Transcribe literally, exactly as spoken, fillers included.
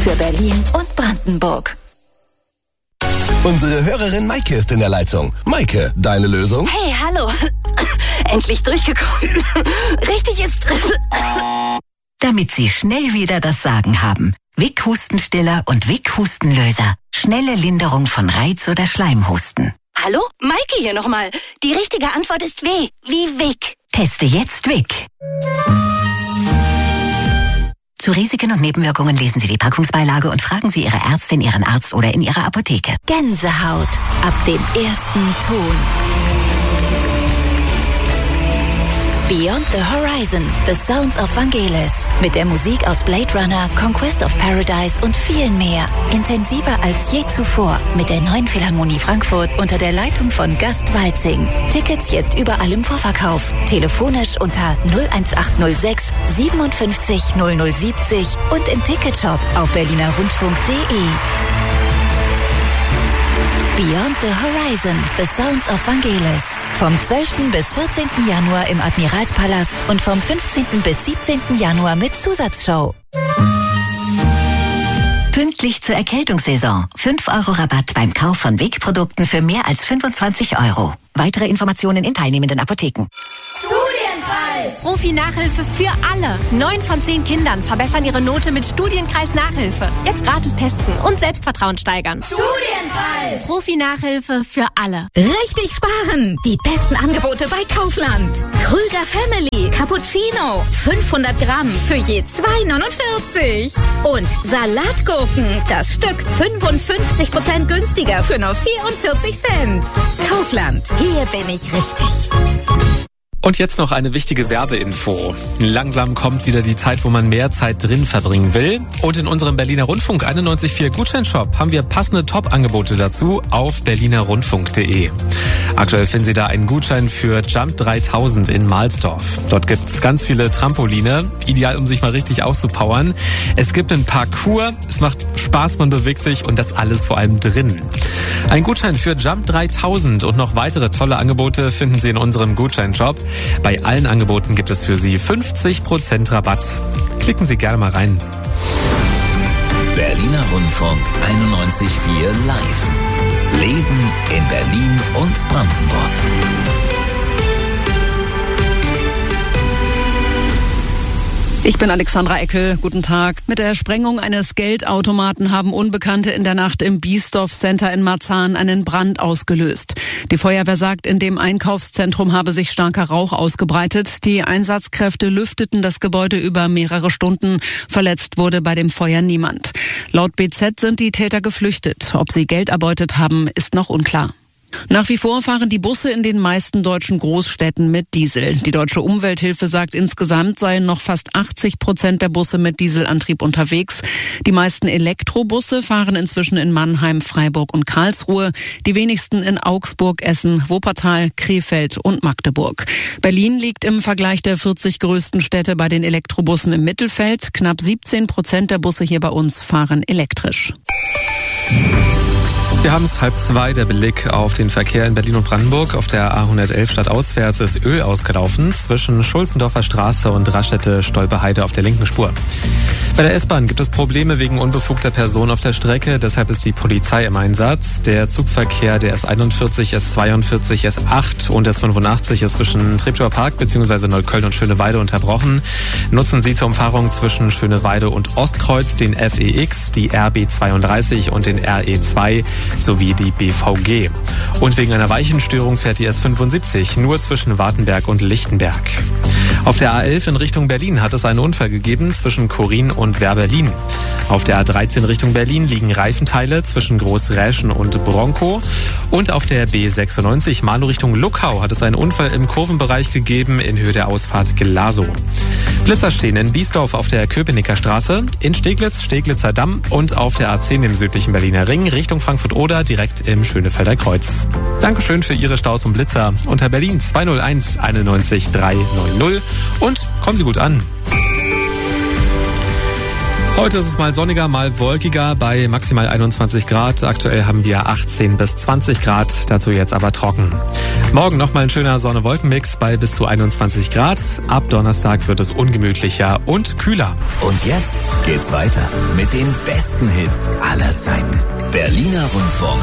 für Berlin und Brandenburg. Unsere Hörerin Maike ist in der Leitung. Maike, deine Lösung? Hey, hallo. Endlich durchgekommen. Richtig ist... Damit Sie schnell wieder das Sagen haben. Vic Hustenstiller und Vic Hustenlöser. Schnelle Linderung von Reiz- oder Schleimhusten. Hallo? Maike hier nochmal. Die richtige Antwort ist W. Wie Vic. Teste jetzt Vic. Zu Risiken und Nebenwirkungen lesen Sie die Packungsbeilage und fragen Sie Ihre Ärztin, Ihren Arzt oder in Ihrer Apotheke. Gänsehaut ab dem ersten Ton. Beyond the Horizon, The Sounds of Vangelis. Mit der Musik aus Blade Runner, Conquest of Paradise und viel mehr. Intensiver als je zuvor mit der neuen Philharmonie Frankfurt unter der Leitung von Gast Walzing. Tickets jetzt überall im Vorverkauf. Telefonisch unter null eins acht null sechs siebenundfünfzig null null siebzig und im Ticketshop auf berliner rundfunk punkt de. Beyond the Horizon, The Sounds of Vangelis. Vom zwölften bis vierzehnten Januar im Admiralspalast und vom fünfzehnten bis siebzehnten Januar mit Zusatzshow. Pünktlich zur Erkältungssaison. fünf Euro Rabatt beim Kauf von Vic-Produkten für mehr als fünfundzwanzig Euro. Weitere Informationen in teilnehmenden Apotheken. Studienpreis! Profi-Nachhilfe für alle. Neun von zehn Kindern verbessern ihre Note mit Studienkreis Nachhilfe. Jetzt gratis testen und Selbstvertrauen steigern. Studienpreis! Profi-Nachhilfe für alle. Richtig sparen! Die besten Angebote bei Kaufland. Krüger Family Cappuccino. fünfhundert Gramm für je zwei neunundvierzig. Und Salatgurken. Das Stück fünfundfünfzig Prozent günstiger für nur vierundvierzig Cent. Kaufland. Hier bin ich richtig. Und jetzt noch eine wichtige Werbeinfo. Langsam kommt wieder die Zeit, wo man mehr Zeit drin verbringen will. Und in unserem Berliner Rundfunk einundneunzig Komma vier Gutscheinshop haben wir passende Top-Angebote dazu auf berliner rundfunk punkt de. Aktuell finden Sie da einen Gutschein für Jump dreitausend in Mahlsdorf. Dort gibt's ganz viele Trampoline, ideal um sich mal richtig auszupowern. Es gibt einen Parcours, es macht Spaß, man bewegt sich und das alles vor allem drin. Ein Gutschein für Jump dreitausend und noch weitere tolle Angebote finden Sie in unserem Gutscheinshop. Bei allen Angeboten gibt es für Sie fünfzig Prozent Rabatt. Klicken Sie gerne mal rein. Berliner Rundfunk einundneunzig Komma vier live. Leben in Berlin und Brandenburg. Ich bin Alexandra Eckel. Guten Tag. Mit der Sprengung eines Geldautomaten haben Unbekannte in der Nacht im Biesdorf Center in Marzahn einen Brand ausgelöst. Die Feuerwehr sagt, in dem Einkaufszentrum habe sich starker Rauch ausgebreitet. Die Einsatzkräfte lüfteten das Gebäude über mehrere Stunden. Verletzt wurde bei dem Feuer niemand. Laut B Z sind die Täter geflüchtet. Ob sie Geld erbeutet haben, ist noch unklar. Nach wie vor fahren die Busse in den meisten deutschen Großstädten mit Diesel. Die Deutsche Umwelthilfe sagt, insgesamt seien noch fast achtzig Prozent der Busse mit Dieselantrieb unterwegs. Die meisten Elektrobusse fahren inzwischen in Mannheim, Freiburg und Karlsruhe. Die wenigsten in Augsburg, Essen, Wuppertal, Krefeld und Magdeburg. Berlin liegt im Vergleich der vierzig größten Städte bei den Elektrobussen im Mittelfeld. Knapp siebzehn Prozent der Busse hier bei uns fahren elektrisch. Wir haben es halb zwei, der Blick auf den Verkehr in Berlin und Brandenburg. Auf der A hundertelf stadtauswärts ist Öl ausgelaufen zwischen Schulzendorfer Straße und Raststätte-Stolperheide auf der linken Spur. Bei der S-Bahn gibt es Probleme wegen unbefugter Personen auf der Strecke. Deshalb ist die Polizei im Einsatz. Der Zugverkehr der S einundvierzig, S zweiundvierzig, S acht und S fünfundachtzig ist zwischen Treptower Park bzw. Neukölln und Schöneweide unterbrochen. Nutzen Sie zur Umfahrung zwischen Schöneweide und Ostkreuz den F E X, die R B zweiunddreißig und den R E zwei sowie die B V G. Und wegen einer Weichenstörung fährt die S fünfundsiebzig nur zwischen Wartenberg und Lichtenberg. Auf der A elf in Richtung Berlin hat es einen Unfall gegeben zwischen Korin und Werberlin. Auf der A dreizehn Richtung Berlin liegen Reifenteile zwischen Großräschen und Bronco. Und auf der B sechsundneunzig Malo Richtung Luckau hat es einen Unfall im Kurvenbereich gegeben in Höhe der Ausfahrt Glasow. Blitzer stehen in Biesdorf auf der Köpenicker Straße, in Steglitz, Steglitzer Damm und auf der A zehn im südlichen Berliner Ring Richtung Frankfurt-Oder direkt im Schönefelder Kreuz. Dankeschön für Ihre Staus und Blitzer unter Berlin zwei null eins einundneunzig drei neun null und kommen Sie gut an. Heute ist es mal sonniger, mal wolkiger bei maximal einundzwanzig Grad. Aktuell haben wir achtzehn bis zwanzig Grad, dazu jetzt aber trocken. Morgen nochmal ein schöner Sonne-Wolken-Mix bei bis zu einundzwanzig Grad. Ab Donnerstag wird es ungemütlicher und kühler. Und jetzt geht's weiter mit den besten Hits aller Zeiten. Berliner Rundfunk.